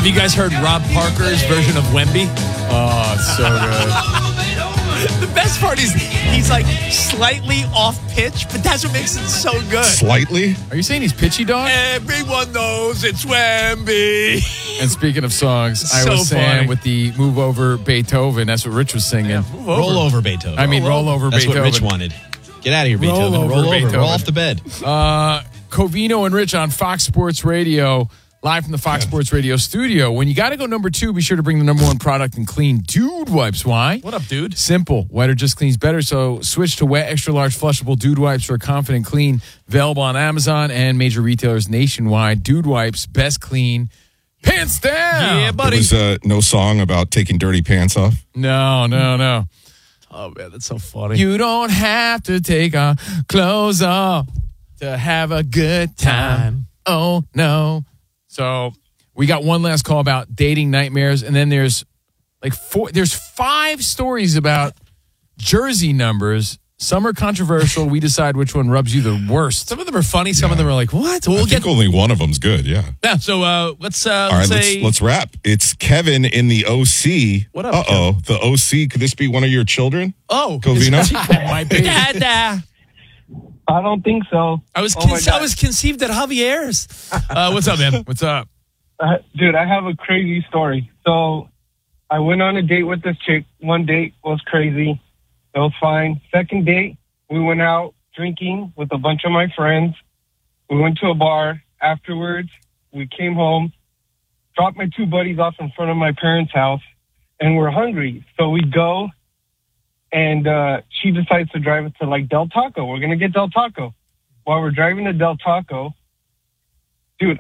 Have you guys heard Rob Parker's version of Wemby? Oh, it's so good. The best part is he's like slightly off pitch, but that's what makes it so good. Slightly? Are you saying he's pitchy dog? Everyone knows it's Wemby. And speaking of songs, I So was saying funny. with the Move Over Beethoven, that's what Rich was singing. Roll over, Beethoven. I mean, roll over That's Beethoven. what Rich wanted. Get out of here, Beethoven. over, Roll over. Beethoven. Roll off the bed. Covino and Rich on Fox Sports Radio, live from the Fox Sports Radio studio. When you got to go number 2, be sure to bring the number 1 product in clean Dude Wipes. Why? What up, dude? Simple. Wetter just cleans better, so switch to wet, extra large, flushable Dude Wipes for a confident clean. Available on Amazon and major retailers nationwide. Dude Wipes, best clean, pants down. Yeah, There buddy. was no song about taking dirty pants off. No. Oh, man, that's so funny. You don't have to take our clothes off to have a good time. Oh, no. So we got one last call about dating nightmares, and then there's there's 5 stories about jersey numbers. Some are controversial. We decide which one rubs you the worst. Some of them are funny. Some of them are like, what? We'll I think get. only one of them's good, yeah. Yeah, so let's All right, say. let's wrap. It's Kevin in the OC. What up, Uh-oh, the OC. Could this be one of your children? Oh, Covino? Might be. Dad. I don't think so. I was Oh my God. I was conceived at Javier's. What's up, man? What's up? Dude, I have a crazy story. So I went on a date with this chick. One date was crazy. It was fine. Second date, we went out drinking with a bunch of my friends. We went to a bar. Afterwards, we came home, dropped my 2 buddies off in front of my parents' house, and we're hungry. So we go, and she decides to drive us to, like, Del Taco. We're going to get Del Taco. While we're driving to Del Taco, dude,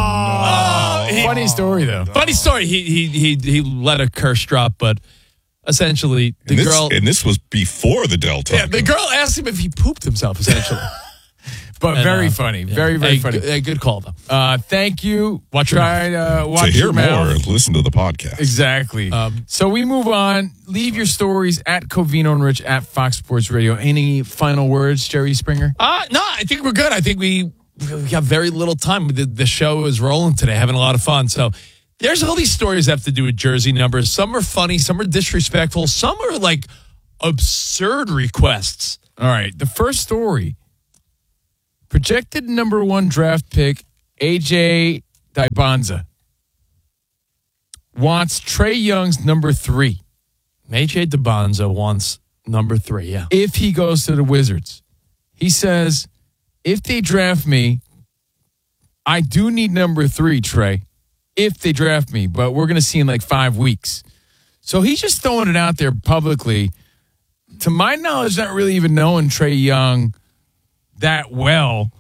Funny story, though. Funny story. He let a curse drop, but essentially the girl. And this was before the Del Taco. Yeah, the girl asked him if he pooped himself. Essentially, But And, very funny. yeah. Very, very Hey, funny. Good call though. Thank you. Watch your Try to watch to hear your more, mouth. listen to the podcast. Exactly. So we move on. Leave your stories at Covino and Rich at Fox Sports Radio. Any final words, Jerry Springer? No, I think we're good. I think we have very little time. The show is rolling today, having a lot of fun. So there's all these stories that have to do with jersey numbers. Some are funny, some are disrespectful, some are like absurd requests. All right. The first story. Projected number 1 draft pick, AJ Dybonza, wants Trae Young's number 3 AJ Dybonza wants number 3, yeah. if he goes to the Wizards. He says, if they draft me, I do need number 3, Trae, if they draft me, but we're going to see in like 5 weeks. So he's just throwing it out there publicly. To my knowledge, not really even knowing Trae Young that well.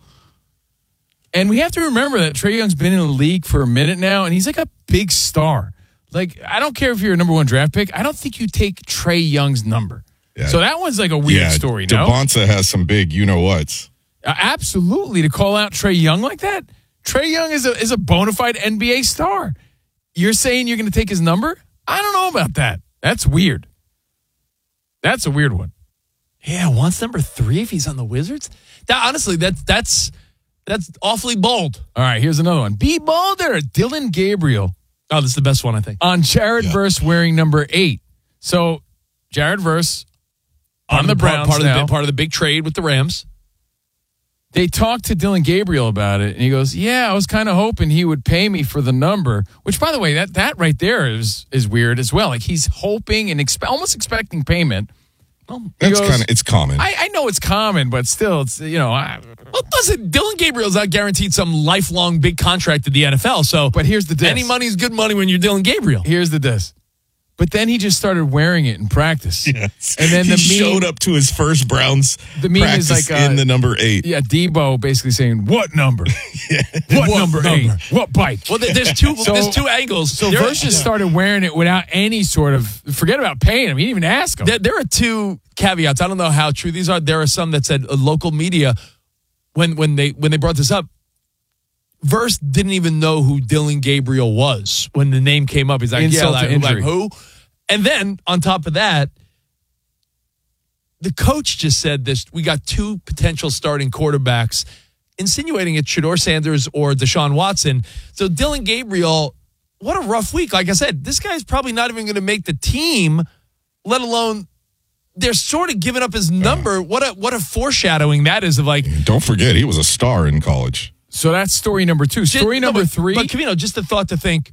And we have to remember that Trae Young's been in the league for a minute now, and he's like a big star. Like, I don't care if you're a number 1 draft pick. I don't think you take Trae Young's number. Yeah. So that one's like a weird story, no? Dybonza has some big you-know-whats. Absolutely. To call out Trae Young like that? Trae Young is a bona fide NBA star. You're saying you're going to take his number? I don't know about that. That's weird. That's a weird one. Yeah, wants number 3 if he's on the Wizards? Honestly, that's awfully bold. All right, here's another one. Be bolder. Dylan Gabriel Oh, this is the best one, I think. on Jared Verse wearing number 8. So Jared Verse on the Browns part now. of the big trade with the Rams. They talked to Dylan Gabriel about it, and he goes, yeah, I was kind of hoping he would pay me for the number, which, by the way, that right there is weird as well. Like, he's hoping and almost expecting payment. Well, That's kind of, it's common. I know it's common, but still, it's, Well, listen, Dylan Gabriel's not guaranteed some lifelong big contract at the NFL, so. But here's the diss. Any money is good money when you're Dylan Gabriel. Here's the diss. But then he just started wearing it in practice. Yes. And then he the showed up to his first Browns The meme practice is like in the number 8. Yeah, Debo basically saying, what number? What number 8? What bike? Well, there's two angles. So Verse just started wearing it without any sort of, forget about paying him. He didn't even ask him. There are 2 caveats. I don't know how true these are. There are some that said local media, when they brought this up, Verse didn't even know who Dylan Gabriel was when the name came up. He's like, Insult to like injury. who? And then on top of that, the coach just said this. We got 2 potential starting quarterbacks, insinuating it's Shedeur Sanders or Deshaun Watson. So Dylan Gabriel what a rough week. Like I said, this guy's probably not even going to make the team, let alone they're sort of giving up his number. What a foreshadowing that is of like. Don't forget, he was a star in college. So that's story number 2. Story number 3. But Covino, just the thought to think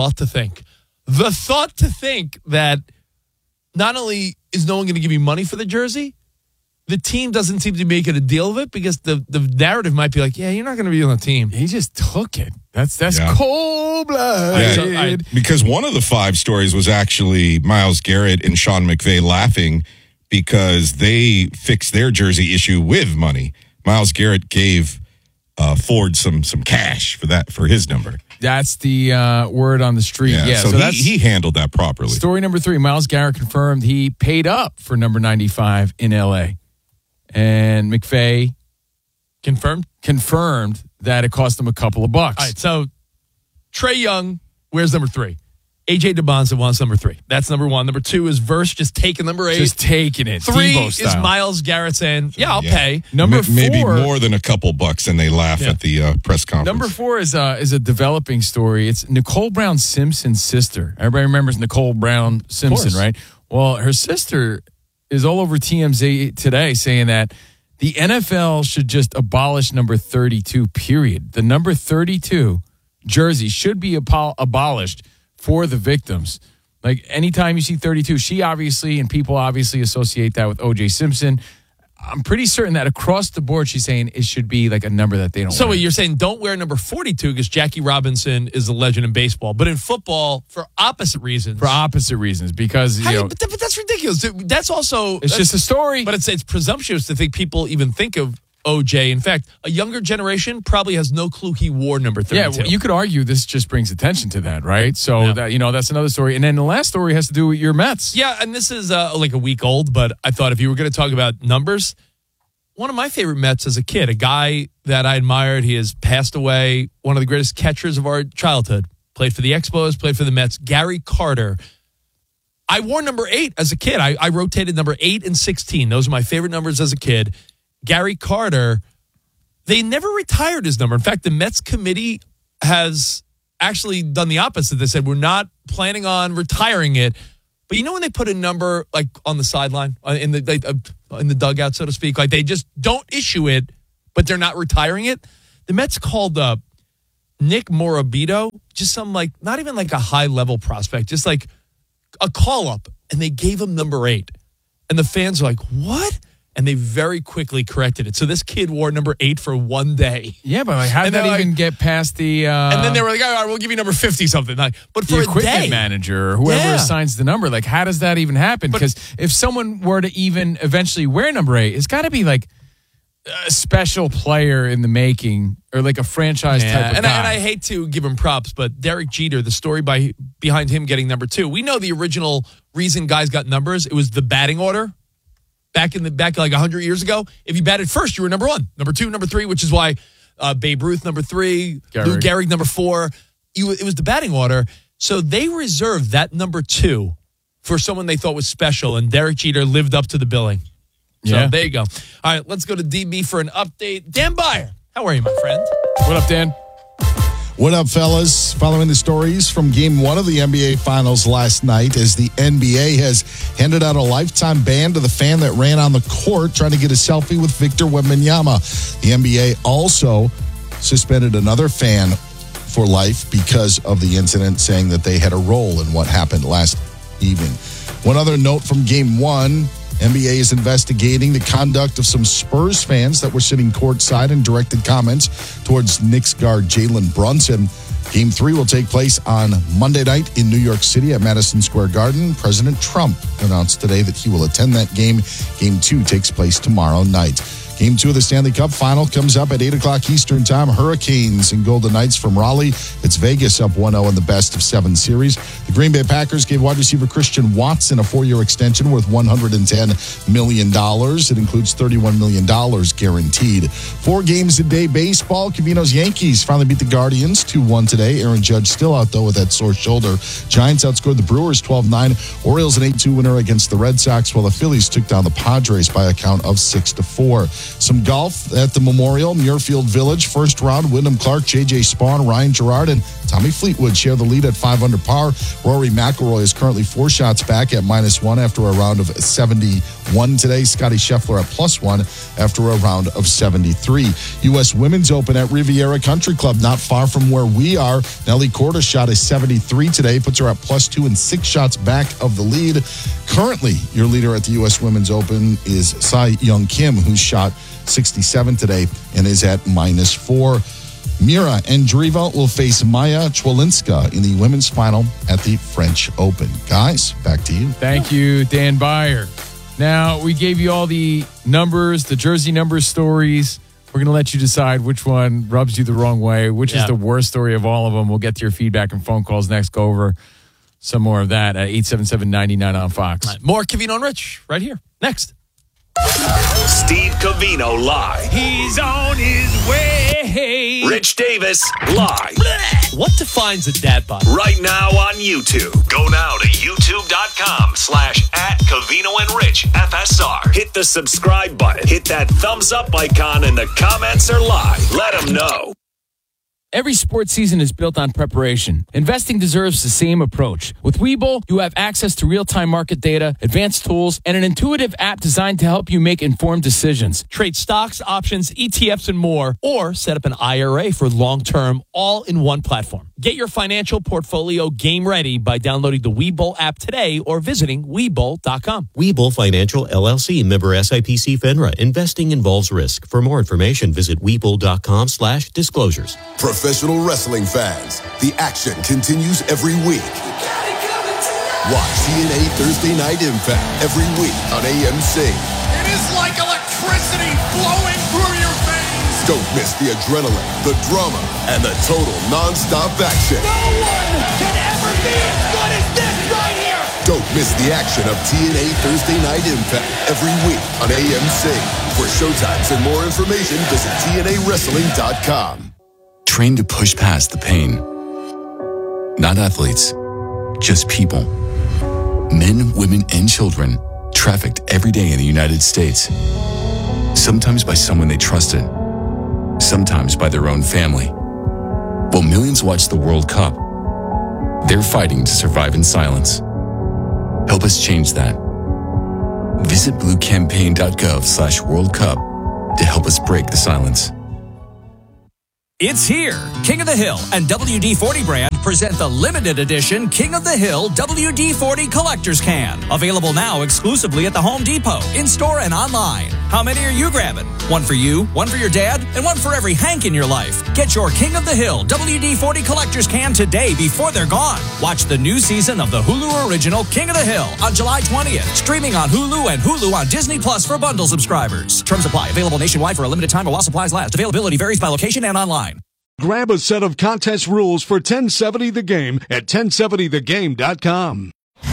that not only is no one going to give you money for the jersey, the team doesn't seem to be making a deal of it because the narrative might be like, yeah, you're not going to be on the team. He just took it. That's cold blood. Yeah, because one of the 5 stories was actually Myles Garrett and Sean McVay laughing because they fixed their jersey issue with money. Myles Garrett gave Ford some cash for his number. That's the word on the street. Yeah, so he handled that properly. Story number 3, Myles Garrett confirmed he paid up for number 95 in L.A. And McVay confirmed that it cost him a couple of bucks. All right, so Trae Young wears number 3. AJ DeBonza wants number 3. That's number 1. Number 2 is Verse just taking number 8. Just taking it. 3 Devo is style. Myles Garrett saying, yeah, I'll pay. Number 4. Maybe more than a couple bucks, and they laugh at the press conference. Number 4 is a developing story. It's Nicole Brown Simpson's sister. Everybody remembers Nicole Brown Simpson, right? Well, her sister is all over TMZ today saying that the NFL should just abolish number 32, period. The number 32 jersey should be abolished for the victims. Like, anytime you see 32, she obviously, and people obviously associate that with O.J. Simpson. I'm pretty certain that across the board, she's saying it should be like a number that they don't So wear. you're saying don't wear number 42 because Jackie Robinson is a legend in baseball, but in football, for opposite reasons. For opposite reasons, because, But that's ridiculous. That's also... it's just a story. But it's presumptuous to think people even think of OJ. In fact, a younger generation probably has no clue he wore number 32. Yeah, well, you could argue this just brings attention to that, right? So that that's another story. And then the last story has to do with your Mets. Yeah, and this is like a week old, but I thought if you were going to talk about numbers, one of my favorite Mets as a kid, a guy that I admired, he has passed away, one of the greatest catchers of our childhood, played for the Expos, played for the Mets, Gary Carter. I wore number 8 as a kid. I rotated number 8 and 16. Those are my favorite numbers as a kid. Gary Carter, they never retired his number. In fact, the Mets committee has actually done the opposite. They said, we're not planning on retiring it. But you know when they put a number like on the sideline, in the dugout, so to speak, like they just don't issue it, but they're not retiring it? The Mets called up Nick Morabito, just some like, not even like a high-level prospect, just like a call-up, and they gave him number 8. And the fans are like, what? And they very quickly corrected it. So this kid wore number 8 for one day. Yeah, but like, how did that even get past the... and then they were like, all right, we'll give you number 50-something. Like, but for the a equipment day, manager or whoever assigns the number, like, how does that even happen? But- Because if someone were to even eventually wear number 8, it's got to be like a special player in the making or like a franchise type of and guy. and I hate to give him props, but Derek Jeter, the story behind him getting number 2. We know the original reason guys got numbers. It was the batting order. Back like 100 years ago, if you batted first, you were number 1, number 2, number 3, which is why Babe Ruth number 3, Lou Gehrig number 4. It was the batting order. So they reserved that number 2 for someone they thought was special, and Derek Jeter lived up to the billing. So there you go. All right, let's go to DB for an update. Dan Byer, how are you, my friend? What up, Dan? What up, fellas? Following the stories from Game 1 of the NBA Finals last night as the NBA has handed out a lifetime ban to the fan that ran on the court trying to get a selfie with Victor Wembanyama. The NBA also suspended another fan for life because of the incident, saying that they had a role in what happened last evening. One other note from Game 1, NBA is investigating the conduct of some Spurs fans that were sitting courtside and directed comments towards Knicks guard Jalen Brunson. Game 3 will take place on Monday night in New York City at Madison Square Garden. President Trump announced today that he will attend that game. Game 2 takes place tomorrow night. Game 2 of the Stanley Cup Final comes up at 8 o'clock Eastern Time. Hurricanes and Golden Knights from Raleigh. It's Vegas up 1-0 in the best-of-7 series. The Green Bay Packers gave wide receiver Christian Watson a 4-year extension worth $110 million. It includes $31 million guaranteed. 4 games a day baseball. Covino's Yankees finally beat the Guardians 2-1 today. Aaron Judge still out, though, with that sore shoulder. Giants outscored the Brewers 12-9. Orioles an 8-2 winner against the Red Sox, while the Phillies took down the Padres by a count of 6-4. Some golf at the Memorial, Muirfield Village. First round, Wyndham Clark, J.J. Spawn, Ryan Gerard, and Tommy Fleetwood share the lead at 5 under par. Rory McIlroy is currently 4 shots back at -1 after a round of 71 today. Scotty Scheffler at +1 after a round of 73. U.S. Women's Open at Riviera Country Club, not far from where we are. Nelly Korda shot a 73 today, puts her at +2 and 6 shots back of the lead. Currently, your leader at the U.S. Women's Open is Cy Young Kim, who shot 67 today and is at -4. Mira Andreeva will face Maya Chwalinska in the women's final at the French Open. Guys, back to you. Thank you, Dan Byer. Now, we gave you all the numbers, the jersey number stories. We're going to let you decide which one rubs you the wrong way, which is the worst story of all of them. We'll get to your feedback and phone calls next. Go over some more of that at 877-99 on Fox. More Covino and Rich right here. Next. Steve Covino live. He's on his way. Rich Davis live. What defines a dad bod? Right now on YouTube. Go now to youtube.com/@Covino and Rich FSR. Hit the subscribe button. Hit that thumbs up icon and the comments are live. Let them know. Every sports season is built on preparation. Investing deserves the same approach. With Webull, you have access to real-time market data, advanced tools, and an intuitive app designed to help you make informed decisions. Trade stocks, options, ETFs, and more, or set up an IRA for long-term, all in one platform. Get your financial portfolio game ready by downloading the Webull app today or visiting Webull.com. Webull Financial LLC, member SIPC FINRA. Investing involves risk. For more information, visit Webull.com/disclosures. Professional wrestling fans, the action continues every week. Watch TNA Thursday Night Impact every week on AMC. It is like electricity flowing through your veins. Don't miss the adrenaline, the drama, and the total non-stop action. No one can ever be as good as this right here. Don't miss the action of TNA Thursday Night Impact every week on AMC. For showtimes and more information, visit TNAWrestling.com. Trained to push past the pain. Not athletes, just people. Men, women, and children trafficked every day in the United States. Sometimes by someone they trusted, sometimes by their own family. While millions watch the World Cup, they're fighting to survive in silence. Help us change that. Visit bluecampaign.gov/World Cup to help us break the silence. It's here. King of the Hill and WD-40 brand present the limited edition King of the Hill WD-40 Collector's Can. Available now exclusively at the Home Depot, in-store and online. How many are you grabbing? One for you, one for your dad, and one for every Hank in your life. Get your King of the Hill WD-40 Collector's Can today before they're gone. Watch the new season of the Hulu original King of the Hill on July 20th. Streaming on Hulu and Hulu on Disney Plus for bundle subscribers. Terms apply. Available nationwide for a limited time while supplies last. Availability varies by location and online. Grab a set of contest rules for 1070 The Game at 1070thegame.com.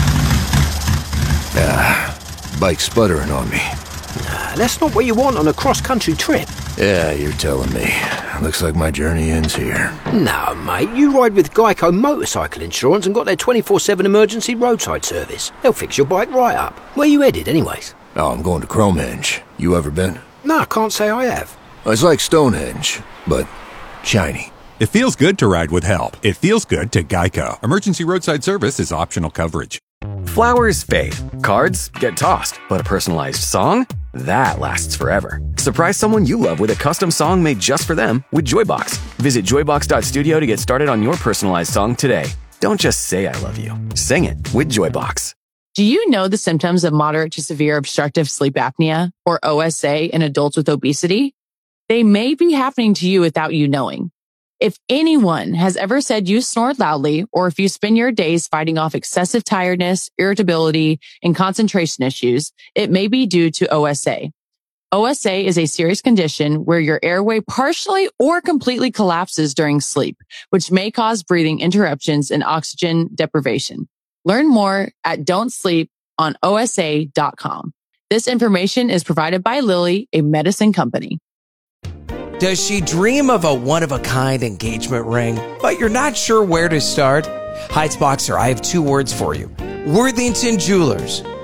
Bike sputtering on me. That's not what you want on a cross-country trip. Yeah, you're telling me. Looks like my journey ends here. No, mate, you ride with Geico Motorcycle Insurance and got their 24/7 emergency roadside service. They'll fix your bike right up. Where you headed, anyways? Oh, I'm going to Cromenge. You ever been? No, I can't say I have. It's like Stonehenge, but shiny. It feels good to ride with help. It feels good to Geico. Emergency roadside service is optional coverage. Flowers fade. Cards get tossed. But a personalized song? That lasts forever. Surprise someone you love with a custom song made just for them with Joybox. Visit joybox.studio to get started on your personalized song today. Don't just say I love you. Sing it with Joybox. Do you know the symptoms of moderate to severe obstructive sleep apnea, or OSA, in adults with obesity? They may be happening to you without you knowing. If anyone has ever said you snore loudly, or if you spend your days fighting off excessive tiredness, irritability, and concentration issues, it may be due to OSA. OSA is a serious condition where your airway partially or completely collapses during sleep, which may cause breathing interruptions and oxygen deprivation. Learn more at don'tsleeponosa.com. This information is provided by Lilly, a medicine company. Does she dream of a one-of-a-kind engagement ring, but you're not sure where to start? Heights Boxer, I have two words for you. Worthington Jewelers.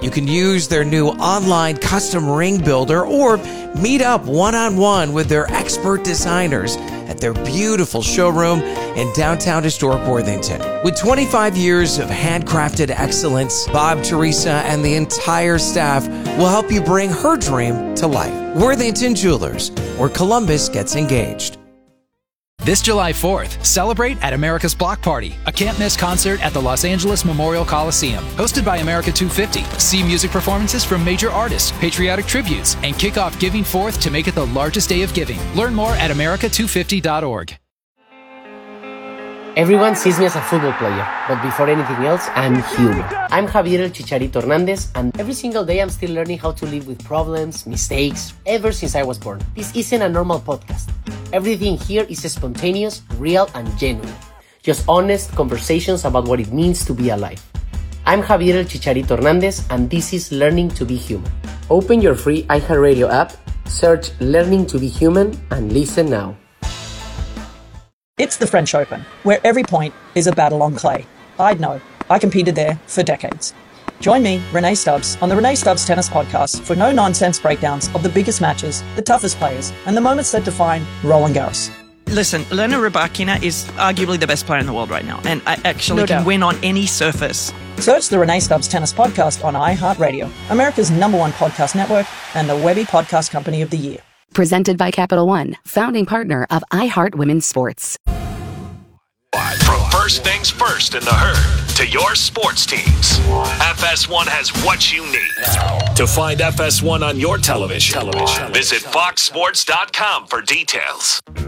You can use their new online custom ring builder or meet up one-on-one with their expert designers at their beautiful showroom in downtown historic Worthington. With 25 years of handcrafted excellence, Bob, Teresa, and the entire staff will help you bring her dream to life. Worthington Jewelers, where Columbus gets engaged. This July 4th, celebrate at America's Block Party, a can't-miss concert at the Los Angeles Memorial Coliseum. Hosted by America 250, see music performances from major artists, patriotic tributes, and kick off Giving Forth to make it the largest day of giving. Learn more at america250.org. Everyone sees me as a football player, but before anything else, I'm human. I'm Javier El Chicharito Hernandez, and every single day I'm still learning how to live with problems, mistakes, ever since I was born. This isn't a normal podcast. Everything here is spontaneous, real, and genuine. Just honest conversations about what it means to be alive. I'm Javier El Chicharito Hernandez, and this is Learning to be Human. Open your free iHeartRadio app, search Learning to be Human, and listen now. It's the French Open, where every point is a battle on clay. I'd know. I competed there for decades. Join me, Renee Stubbs, on the Renee Stubbs Tennis Podcast for no-nonsense breakdowns of the biggest matches, the toughest players, and the moments that define Roland Garros. Listen, Elena Rybakina is arguably the best player in the world right now, and I actually can win on any surface. Search the Renee Stubbs Tennis Podcast on iHeartRadio, America's #1 podcast network, and the Webby Podcast Company of the Year. Presented by Capital One, founding partner of iHeart Women's Sports. From first things first in the herd to your sports teams, FS1 has what you need. To find FS1 on your television, visit foxsports.com for details.